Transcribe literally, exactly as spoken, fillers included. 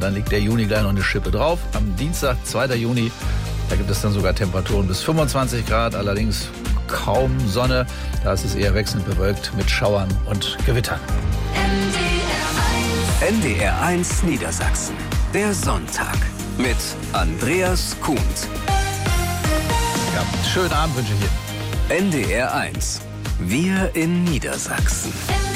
dann liegt der Juni gleich noch eine Schippe drauf. Am Dienstag, zweiter Juni, da gibt es dann sogar Temperaturen bis fünfundzwanzig Grad, allerdings kaum Sonne. Da ist es eher wechselnd bewölkt mit Schauern und Gewittern. N D R eins Niedersachsen. Der Sonntag mit Andreas Kuhnt. Ja, schönen Abend wünsche ich Ihnen. N D R eins. Wir in Niedersachsen.